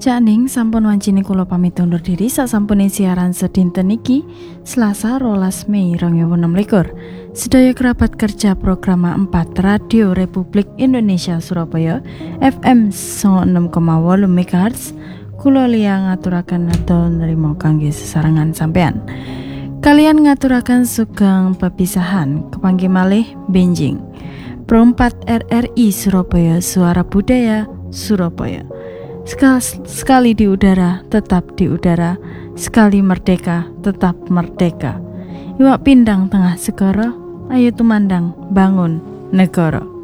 Cakning sampun wancine kula pamit undur diri sasampune siaran sedinten iki Selasa 12 Mei 2026. Sedaya kerabat kerja program 4 Radio Republik Indonesia Surabaya FM 96,8 MHz kula liya ngaturaken atur nrimo kangge sesarengan sampean. Kalian ngaturaken sugeng pepisahan kepanggih malih benjing. Pro 4 RRI Surabaya Suara Budaya Surabaya. Sekali di udara, tetap di udara. Sekali merdeka, tetap merdeka. Iwak pindang tengah segara, ayo tumandang bangun negara.